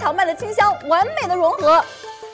荞麦的清香完美的融合，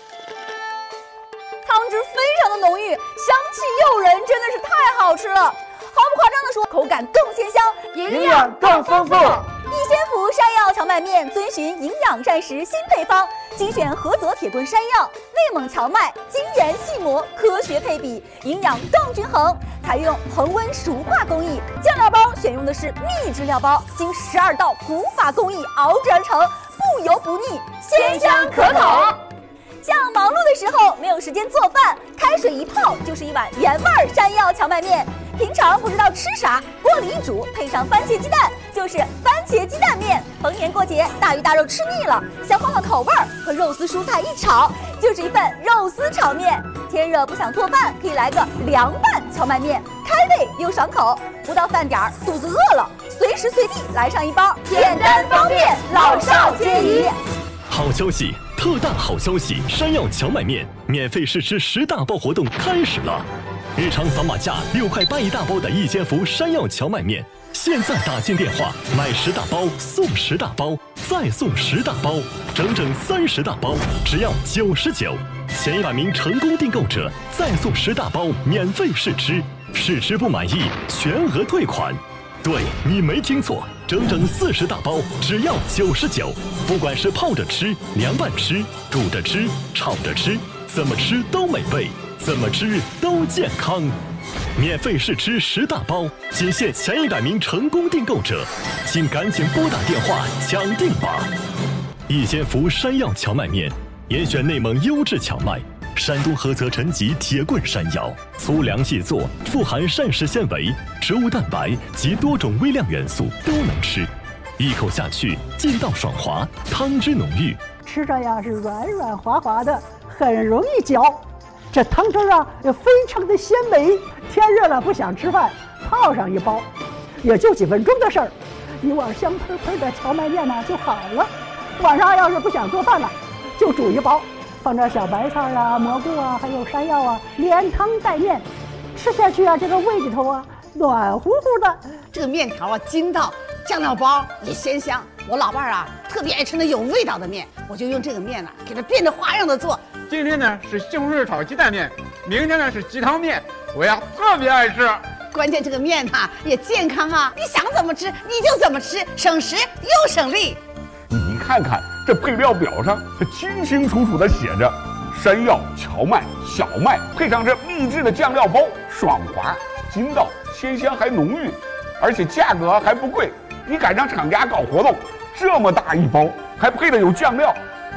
汤汁非常的浓郁，香气诱人，真的是太好吃了。毫不夸张的说，口感更鲜香， 营养更丰富。 逸仙福山药荞麦面遵循营养膳食新配方，精选菏泽铁棍山药、内蒙荞麦，精研细磨，科学配比，营养更均衡。采用恒温熟化工艺，酱料包选用的是秘制料包，经12道古法工艺熬制而成，不油不腻，鲜香可口。像忙碌的时候没有时间做饭，开水一泡就是一碗原味山药荞麦面。平常不知道吃啥，锅里一煮，配上番茄鸡蛋，就是番茄鸡蛋面。逢年过节，大鱼大肉吃腻了，想换换口味儿，和肉丝蔬菜一炒，就是一份肉丝炒面。天热不想做饭，可以来个凉拌荞麦面，开胃又爽口。不到饭点儿，肚子饿了，随时随地来上一包，简单方便，老少皆宜。 好消息！特大好消息！山药荞麦面免费试吃10大包活动开始了！日常扫码价6块8一大包的逸仙福山药荞麦面，现在打进电话买10大包送10大包，再送10大包，整整30大包，只要99。前100名成功订购者再送10大包免费试吃，试吃不满意全额退款。对，你没听错，整整40大包，只要99。不管是泡着吃、凉拌吃、煮着吃、炒着吃，怎么吃都美味，怎么吃都健康。免费试吃10大包，仅限前100名成功订购者，请赶紧拨打电话抢订吧！逸仙福山药荞麦面，严选内蒙优质荞麦，山东菏泽陈集铁棍山药，粗粮细作，富含膳食纤维、植物蛋白及多种微量元素，都能吃。一口下去，劲道爽滑，汤汁浓郁， 吃着呀是软软滑滑的，很容易嚼。这汤汁啊也非常的鲜美。天热了不想吃饭，泡上一包，也就几分钟的事儿，一碗香喷喷的荞麦面呢就好了。晚上要是不想做饭了，就煮一包，放点小白菜啊、蘑菇啊，还有山药啊，连汤带面，吃下去啊，这个胃里头啊暖乎乎的。 这个面条啊筋道，酱料包也鲜香。我老伴儿啊特别爱吃那有味道的面，我就用这个面呢给它变着花样的做。 今天呢是西红柿炒鸡蛋面，明天呢是鸡汤面，我呀特别爱吃。 关键这个面呐也健康啊，你想怎么吃你就怎么吃，省时又省力。 你看看这配料表上，它清清楚楚地写着山药、荞麦、小麦，配上这秘制的酱料包，爽滑、筋道、鲜香还浓郁，而且价格还不贵。你赶上厂家搞活动，这么大一包，还配的有酱料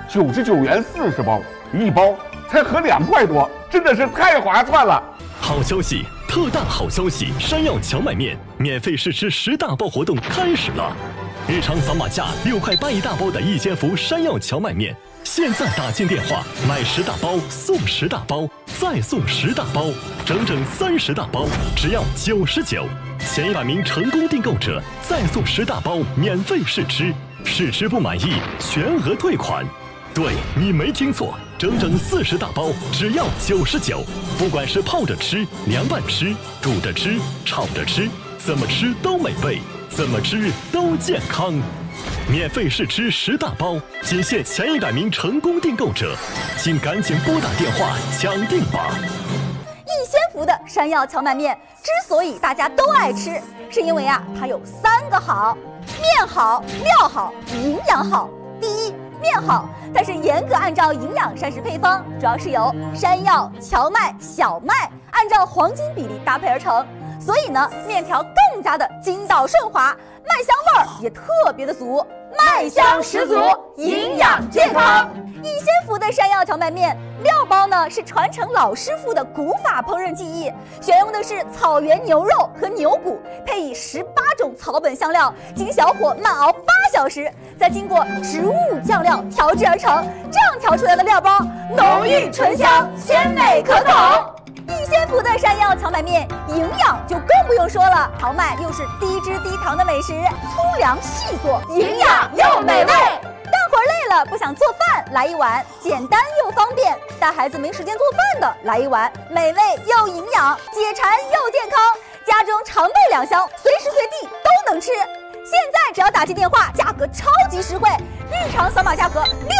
，99元40包，一包才合2块多，真的是太划算了。 好消息！特大好消息！山药荞麦面免费试吃10大包活动开始了！日常扫码价6块8一大包的逸仙福山药荞麦面，现在打进电话买10大包送10大包，再送10大包，整整30大包，只要99。前100名成功订购者再送10大包免费试吃，试吃不满意全额退款。对，你没听错，整整40大包，只要99。不管是泡着吃、凉拌吃、煮着吃、炒着吃，怎么吃都美味，怎么吃都健康。免费试吃10大包，仅限前100名成功订购者，请赶紧拨打电话抢订吧！ 逸仙福的山药荞麦面之所以大家都爱吃，是因为啊它有3个好：面好、料好、营养好。第一，面好，它是严格按照营养膳食配方，主要是由山药、荞麦、小麦按照黄金比例搭配而成，所以呢面条更加的筋道顺滑，麦香味儿也特别的足，麦香十足，营养健康。逸仙福的山药荞麦面料包呢是传承老师傅的古法烹饪技艺，选用的是草原牛肉和牛骨，配以18种草本香料，经小火慢熬8小时，再经过植物酱料调制而成，这样调出来的料包浓郁醇香，鲜美可口。逸仙福的山药荞麦面营养就更不用说了，荞麦又是低脂低糖的美食，粗粮细做，营养又美味。干活累了不想做饭，来一碗简单又方便；带孩子没时间做饭的，来一碗美味又营养，解馋又健康，家中常备2箱，随时随地都能吃。现在只要打进电话，价格超级实惠，日常扫码价格